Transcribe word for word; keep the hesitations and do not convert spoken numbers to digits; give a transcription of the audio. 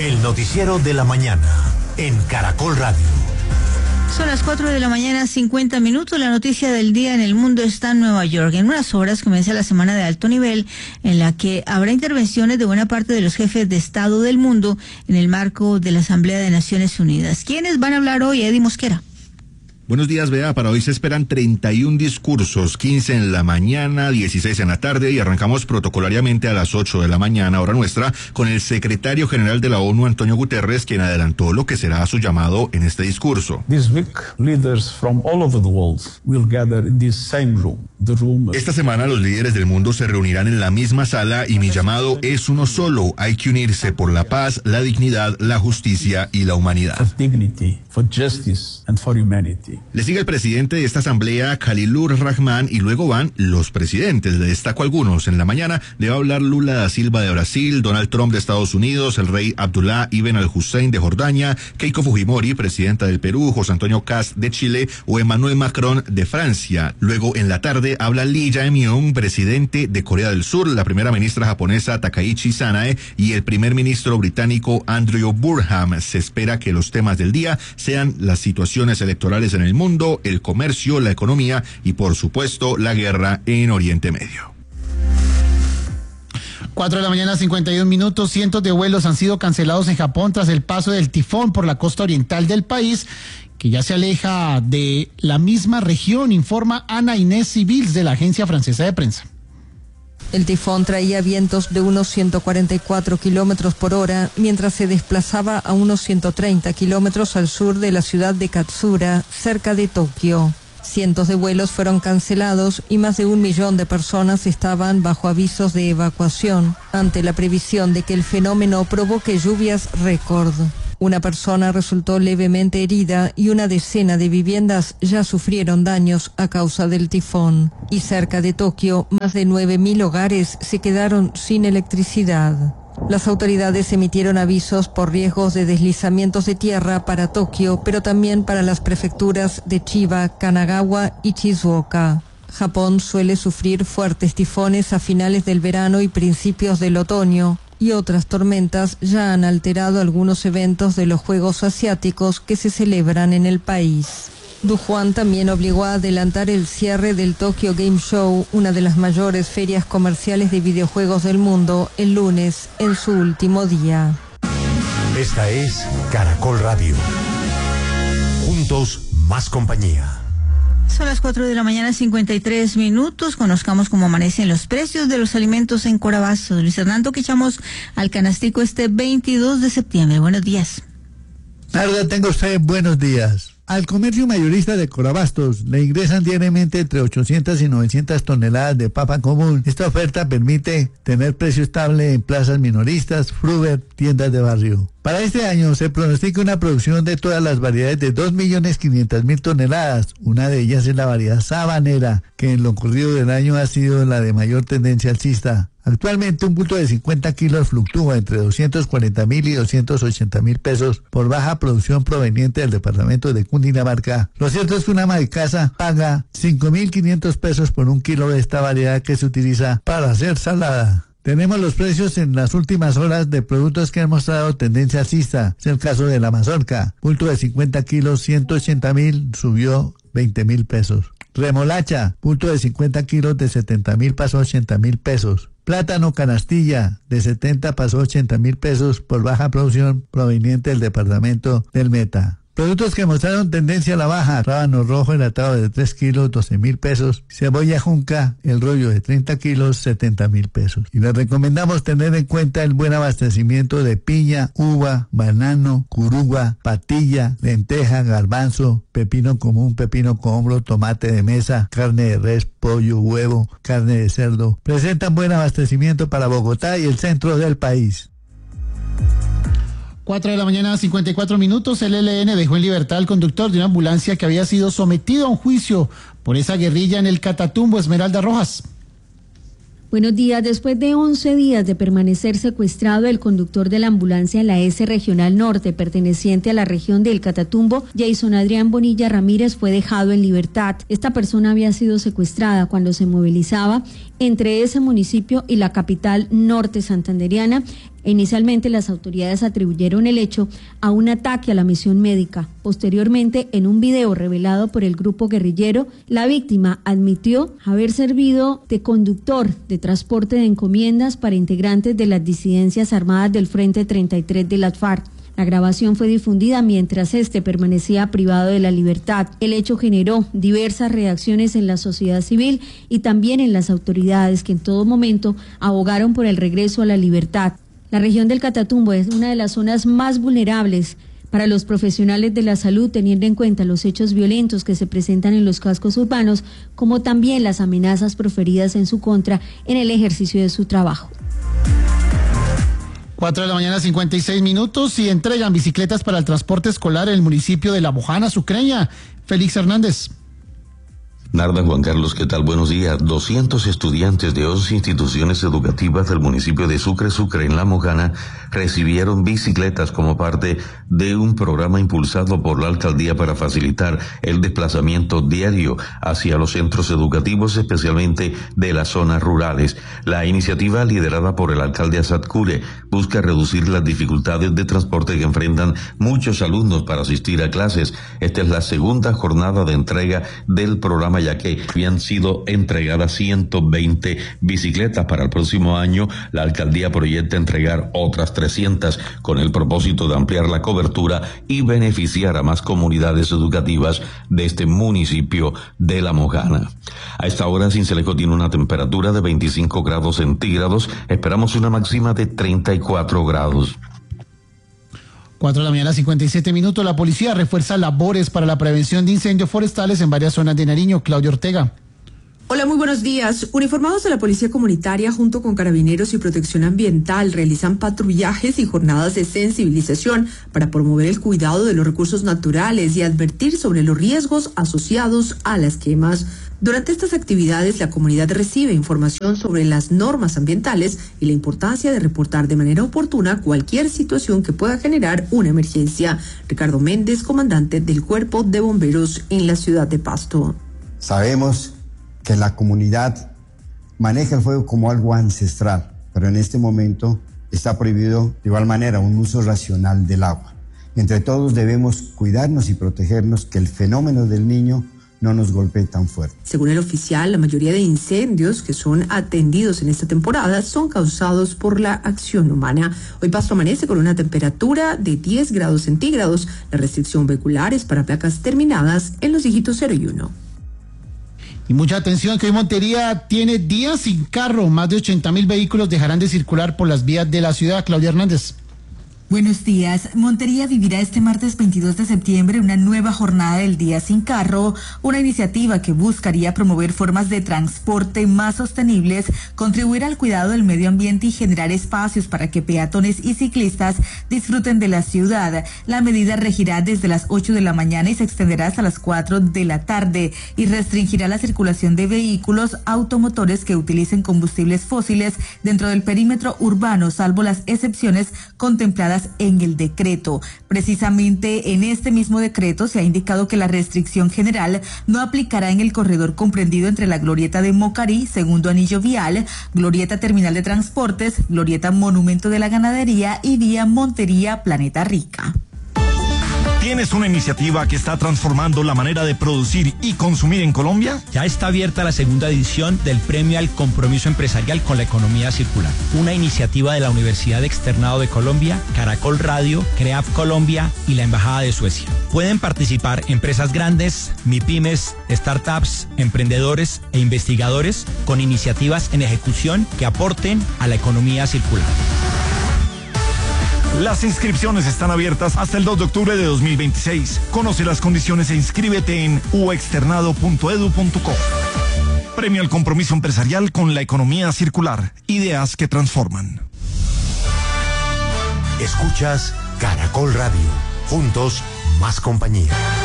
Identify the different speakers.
Speaker 1: El noticiero de la mañana en Caracol Radio.
Speaker 2: Son las cuatro de la mañana, cincuenta minutos. La noticia del día en el mundo está en Nueva York. En unas horas comienza la semana de alto nivel, en la que habrá intervenciones de buena parte de los jefes de Estado del mundo en el marco de la Asamblea de Naciones Unidas. ¿Quiénes van a hablar hoy? Eddie Mosquera.
Speaker 3: Buenos días, Bea. Para hoy se esperan treinta y un discursos, quince en la mañana, dieciséis en la tarde, y arrancamos protocolariamente a las ocho de la mañana, hora nuestra, con el secretario general de la ONU, Antonio Guterres, quien adelantó lo que será su llamado en este discurso.
Speaker 4: This week, leaders from all over the world will gather in this same room. The room of...
Speaker 3: Esta semana los líderes del mundo se reunirán en la misma sala y mi llamado es uno solo. Hay que unirse por la paz, la dignidad, la justicia y la humanidad.
Speaker 4: For dignity, for justice and for humanity.
Speaker 3: Le sigue el presidente de esta asamblea, Khalilur Rahman, y luego van los presidentes. Le destaco algunos. En la mañana le va a hablar Lula da Silva de Brasil, Donald Trump de Estados Unidos, el rey Abdullah Ibn al-Hussein de Jordania, Keiko Fujimori, presidenta del Perú, José Antonio Kast de Chile o Emmanuel Macron de Francia. Luego en la tarde habla Lee Jae-myung, presidente de Corea del Sur, la primera ministra japonesa Takaichi Sanae y el primer ministro británico Andrew Burham. Se espera que los temas del día sean las situaciones electorales en el mundo, el comercio, la economía y, por supuesto, la guerra en Oriente Medio.
Speaker 5: Cuatro de la mañana, cincuenta y un minutos. Cientos de vuelos han sido cancelados en Japón tras el paso del tifón por la costa oriental del país, que ya se aleja de la misma región, informa Ana Inés Civils de la agencia francesa de prensa.
Speaker 6: El tifón traía vientos de unos ciento cuarenta y cuatro kilómetros por hora, mientras se desplazaba a unos ciento treinta kilómetros al sur de la ciudad de Katsura, cerca de Tokio. Cientos de vuelos fueron cancelados y más de un millón de personas estaban bajo avisos de evacuación, ante la previsión de que el fenómeno provoque lluvias récord. Una persona resultó levemente herida y una decena de viviendas ya sufrieron daños a causa del tifón. Y cerca de Tokio, más de nueve mil hogares se quedaron sin electricidad. Las autoridades emitieron avisos por riesgos de deslizamientos de tierra para Tokio, pero también para las prefecturas de Chiba, Kanagawa y Shizuoka. Japón suele sufrir fuertes tifones a finales del verano y principios del otoño, y otras tormentas ya han alterado algunos eventos de los Juegos Asiáticos que se celebran en el país. Dujuan también obligó a adelantar el cierre del Tokyo Game Show, una de las mayores ferias comerciales de videojuegos del mundo, el lunes, en su último día.
Speaker 1: Esta es Caracol Radio. Juntos, más compañía.
Speaker 2: Son las cuatro de la mañana, cincuenta y tres minutos. Conozcamos cómo amanecen los precios de los alimentos en Corabastos. Luis Hernando, que echamos al canastico este veintidós de septiembre. Buenos días.
Speaker 7: Tarde, tengo usted buenos días. Al comercio mayorista de Corabastos le ingresan diariamente entre ochocientas y novecientas toneladas de papa común. Esta oferta permite tener precio estable en plazas minoristas, fruver, tiendas de barrio. Para este año se pronostica una producción de todas las variedades de dos millones quinientas mil toneladas. Una de ellas es la variedad sabanera, que en lo corrido del año ha sido la de mayor tendencia alcista. Actualmente un bulto de cincuenta kilos fluctúa entre doscientos cuarenta mil y doscientos ochenta mil pesos por baja producción proveniente del departamento de Cundinamarca. Lo cierto es que una ama de casa paga cinco mil quinientos pesos por un kilo de esta variedad que se utiliza para hacer salada. Tenemos los precios en las últimas horas de productos que han mostrado tendencia alcista. Es el caso de la mazorca. Bulto de cincuenta kilos, ciento ochenta mil, subió veinte mil pesos. Remolacha, bulto de cincuenta kilos de setenta mil pasó a ochenta mil pesos. Plátano canastilla de setenta pasó a ochenta mil pesos por baja producción proveniente del departamento del Meta. Productos que mostraron tendencia a la baja: rábano rojo enlatado de tres kilos, doce mil pesos, cebolla junca, el rollo de treinta kilos, setenta mil pesos. Y les recomendamos tener en cuenta el buen abastecimiento de piña, uva, banano, curuba, patilla, lenteja, garbanzo, pepino común, pepino con hombro, tomate de mesa, carne de res, pollo, huevo, carne de cerdo. Presentan buen abastecimiento para Bogotá y el centro del país.
Speaker 5: Cuatro de la mañana, cincuenta y cuatro minutos. El E L N dejó en libertad al conductor de una ambulancia que había sido sometido a un juicio por esa guerrilla en el Catatumbo. Esmeralda Rojas.
Speaker 8: Buenos días. Después de once días de permanecer secuestrado, el conductor de la ambulancia en la S Regional Norte, perteneciente a la región del Catatumbo, Jason Adrián Bonilla Ramírez, fue dejado en libertad. Esta persona había sido secuestrada cuando se movilizaba entre ese municipio y la capital norte santanderiana Inicialmente las autoridades atribuyeron el hecho a un ataque a la misión médica. Posteriormente, en un video revelado por el grupo guerrillero, la víctima admitió haber servido de conductor de transporte de encomiendas para integrantes de las disidencias armadas del Frente treinta y tres de las FARC. La grabación fue difundida mientras este permanecía privado de la libertad. El hecho generó diversas reacciones en la sociedad civil y también en las autoridades, que en todo momento abogaron por el regreso a la libertad. La región del Catatumbo es una de las zonas más vulnerables para los profesionales de la salud, teniendo en cuenta los hechos violentos que se presentan en los cascos urbanos, como también las amenazas proferidas en su contra en el ejercicio de su trabajo.
Speaker 5: Cuatro de la mañana, cincuenta y seis minutos, y entregan bicicletas para el transporte escolar en el municipio de La Mojana, Sucreña. Félix Hernández.
Speaker 9: Narda, Juan Carlos, ¿qué tal? Buenos días. doscientos estudiantes de once instituciones educativas del municipio de Sucre, Sucre, en La Mojana, recibieron bicicletas como parte de un programa impulsado por la alcaldía para facilitar el desplazamiento diario hacia los centros educativos, especialmente de las zonas rurales. La iniciativa, liderada por el alcalde Asad Cure, busca reducir las dificultades de transporte que enfrentan muchos alumnos para asistir a clases. Esta es la segunda jornada de entrega del programa, ya que habían sido entregadas ciento veinte bicicletas. Para el próximo año, la alcaldía proyecta entregar otras trescientas con el propósito de ampliar la cobertura y beneficiar a más comunidades educativas de este municipio de La Mojana. A esta hora, Sincelejo tiene una temperatura de veinticinco grados centígrados. Esperamos una máxima de treinta y cuatro grados.
Speaker 5: Cuatro de la mañana, cincuenta y siete minutos. La policía refuerza labores para la prevención de incendios forestales en varias zonas de Nariño. Claudio Ortega.
Speaker 10: Hola, muy buenos días. Uniformados de la Policía Comunitaria junto con Carabineros y Protección Ambiental realizan patrullajes y jornadas de sensibilización para promover el cuidado de los recursos naturales y advertir sobre los riesgos asociados a las quemas. Durante estas actividades, la comunidad recibe información sobre las normas ambientales y la importancia de reportar de manera oportuna cualquier situación que pueda generar una emergencia. Ricardo Méndez, comandante del Cuerpo de Bomberos en la ciudad de Pasto.
Speaker 11: Sabemos que la comunidad maneja el fuego como algo ancestral, pero en este momento está prohibido de igual manera un uso racional del agua. Entre todos debemos cuidarnos y protegernos, que el fenómeno del Niño no nos golpee tan fuerte.
Speaker 10: Según el oficial, la mayoría de incendios que son atendidos en esta temporada son causados por la acción humana. Hoy Pasto amanece con una temperatura de diez grados centígrados. La restricción vehicular es para placas terminadas en los dígitos cero y uno.
Speaker 5: Y mucha atención, que hoy Montería tiene días sin carro. Más de ochenta mil vehículos dejarán de circular por las vías de la ciudad. Claudia Hernández.
Speaker 12: Buenos días. Montería vivirá este martes veintidós de septiembre una nueva jornada del Día Sin Carro, una iniciativa que buscaría promover formas de transporte más sostenibles, contribuir al cuidado del medio ambiente y generar espacios para que peatones y ciclistas disfruten de la ciudad. La medida regirá desde las ocho de la mañana y se extenderá hasta las cuatro de la tarde y restringirá la circulación de vehículos automotores que utilicen combustibles fósiles dentro del perímetro urbano, salvo las excepciones contempladas en el decreto. Precisamente en este mismo decreto se ha indicado que la restricción general no aplicará en el corredor comprendido entre la glorieta de Mocarí, segundo anillo vial, glorieta terminal de transportes, glorieta monumento de la ganadería y vía Montería Planeta Rica.
Speaker 13: ¿Tienes una iniciativa que está transformando la manera de producir y consumir en Colombia?
Speaker 14: Ya está abierta la segunda edición del Premio al Compromiso Empresarial con la Economía Circular, una iniciativa de la Universidad Externado de Colombia, Caracol Radio, CREAF Colombia y la Embajada de Suecia. Pueden participar empresas grandes, MIPYMES, startups, emprendedores e investigadores con iniciativas en ejecución que aporten a la economía circular.
Speaker 13: Las inscripciones están abiertas hasta el dos de octubre de dos mil veintiséis. Conoce las condiciones e inscríbete en u externado punto edu punto co. Premio al Compromiso Empresarial con la Economía Circular. Ideas que transforman.
Speaker 1: Escuchas Caracol Radio. Juntos, más compañía.